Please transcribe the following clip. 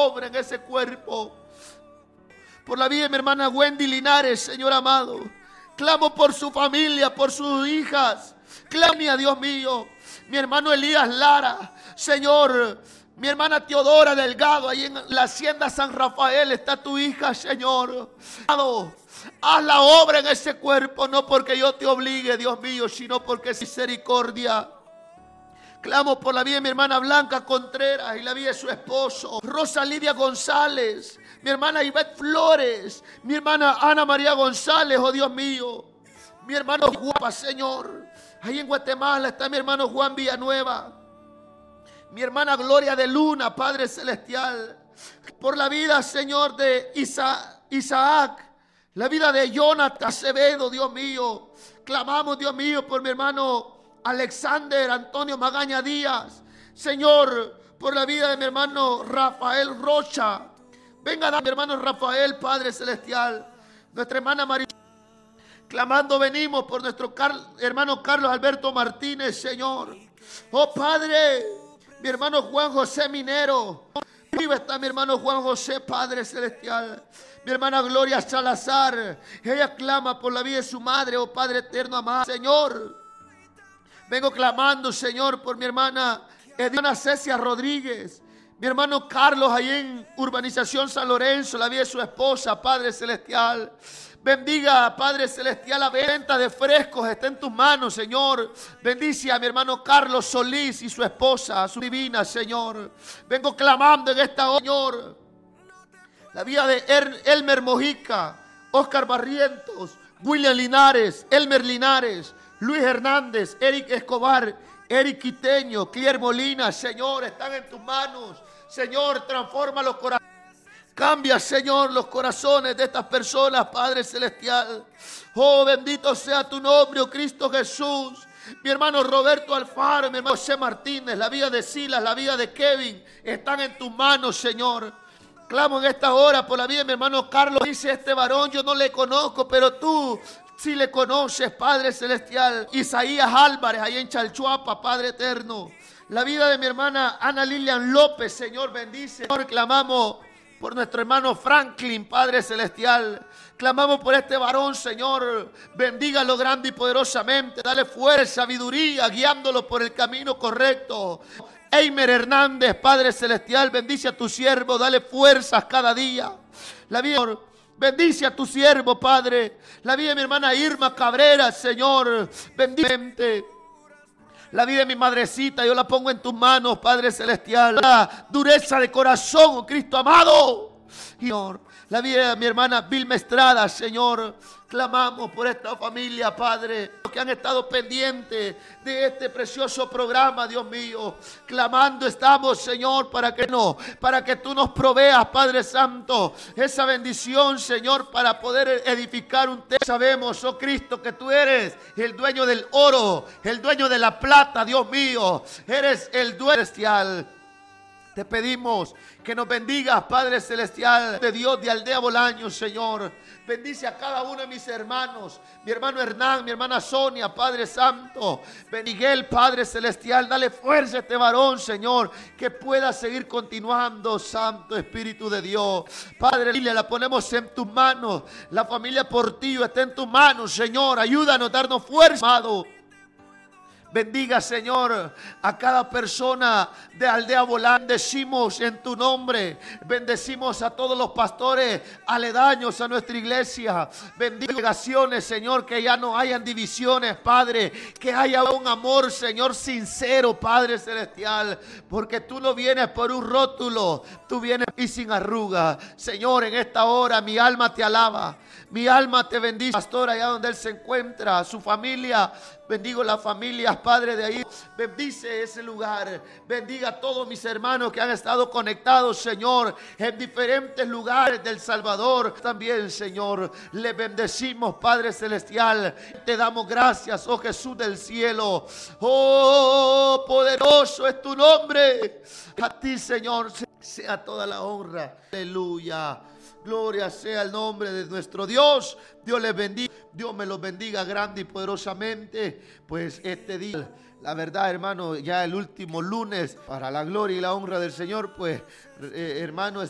obra en ese cuerpo. Por la vida de mi hermana Wendy Linares, Señor amado. Clamo por su familia, por sus hijas. Clamo a Dios mío. Mi hermano Elías Lara, Señor. Mi hermana Teodora Delgado, ahí en la hacienda San Rafael está tu hija, Señor. Haz la obra en ese cuerpo, no porque yo te obligue, Dios mío, sino porque es misericordia. Clamo por la vida de mi hermana Blanca Contreras y la vida de su esposo, Rosa Lidia González, mi hermana Ivette Flores, mi hermana Ana María González, oh Dios mío, mi hermano Guapa, Señor. Ahí en Guatemala está mi hermano Juan Villanueva, mi hermana Gloria de Luna, Padre Celestial. Por la vida, Señor, de Isaac, la vida de Jonathan Acevedo, Dios mío. Clamamos, Dios mío, por mi hermano Alexander Antonio Magaña Díaz. Señor, por la vida de mi hermano Rafael Rocha. Venga a dar mi hermano Rafael, Padre Celestial. Nuestra hermana María. Clamando venimos por nuestro hermano Carlos Alberto Martínez, Señor. Oh Padre, mi hermano Juan José Minero. Viva está mi hermano Juan José, Padre Celestial. Mi hermana Gloria Salazar. Ella clama por la vida de su madre, oh Padre eterno amado. Señor, vengo clamando, Señor, por mi hermana Edina Cecia Rodríguez. Mi hermano Carlos, ahí en Urbanización San Lorenzo, la vida de su esposa, Padre Celestial. Bendiga, Padre Celestial, la venta de frescos está en tus manos, Señor. Bendice a mi hermano Carlos Solís y su esposa, su divina, Señor. Vengo clamando en esta hora, Señor. La vida de Elmer Mojica, Oscar Barrientos, William Linares, Elmer Linares, Luis Hernández, Eric Escobar, Eric Quiteño, Clier Molina, Señor, están en tus manos. Señor, transforma los corazones. Cambia, Señor, los corazones de estas personas, Padre Celestial. Oh, bendito sea tu nombre, oh Cristo Jesús. Mi hermano Roberto Alfaro, mi hermano José Martínez, la vida de Silas, la vida de Kevin, están en tus manos, Señor. Clamo en esta hora por la vida de mi hermano Carlos. Dice este varón, yo no le conozco, pero tú sí le conoces, Padre Celestial. Isaías Álvarez, ahí en Chalchuapa, Padre eterno. La vida de mi hermana Ana Lilian López, Señor, bendice. Señor, clamamos por nuestro hermano Franklin, Padre Celestial. Clamamos por este varón, Señor. Bendígalo grande y poderosamente. Dale fuerza, sabiduría, guiándolo por el camino correcto. Eimer Hernández, Padre Celestial, bendice a tu siervo. Dale fuerzas cada día. La vida, Señor, bendice a tu siervo, Padre. La vida de mi hermana Irma Cabrera, Señor. Bendice. La vida de mi madrecita, yo la pongo en tus manos, Padre Celestial. La dureza de corazón, oh Cristo amado. Señor, la vida de mi hermana Vilma Estrada, Señor. Clamamos por esta familia, Padre, que han estado pendientes de este precioso programa, Dios mío. Clamando estamos, Señor, para que tú nos proveas, Padre Santo, esa bendición, Señor, para poder edificar un templo. Sabemos, oh Cristo, que tú eres el dueño del oro, el dueño de la plata, Dios mío. Eres el dueño celestial. Te pedimos que nos bendigas, Padre Celestial, de Dios de Aldea Bolaños, Señor. Bendice a cada uno de mis hermanos, mi hermano Hernán, mi hermana Sonia, Padre Santo. Miguel, Padre Celestial, dale fuerza a este varón, Señor, que pueda seguir continuando, Santo Espíritu de Dios. Padre, la ponemos en tus manos. La familia Portillo está en tus manos, Señor. Ayúdanos a darnos fuerza, amado. Bendiga, Señor, a cada persona de Aldea Bolán. Bendecimos en tu nombre. Bendecimos a todos los pastores aledaños a nuestra iglesia. Bendiciones, Señor, que ya no hayan divisiones, Padre. Que haya un amor, Señor, sincero, Padre Celestial. Porque tú no vienes por un rótulo, tú vienes y sin arruga. Señor, en esta hora mi alma te alaba. Mi alma te bendice, pastor, allá donde él se encuentra, su familia. Bendigo las familias, Padre, de ahí. Bendice ese lugar. Bendiga a todos mis hermanos que han estado conectados, Señor, en diferentes lugares del Salvador. También, Señor, le bendecimos, Padre Celestial. Te damos gracias, oh Jesús del cielo. Oh, poderoso es tu nombre. A ti, Señor, sea toda la honra. Aleluya. Gloria sea el nombre de nuestro Dios. Dios les bendiga. Dios me los bendiga grande y poderosamente. Pues este día, la verdad, hermano, ya el último lunes, para la gloria y la honra del Señor, pues, hermano,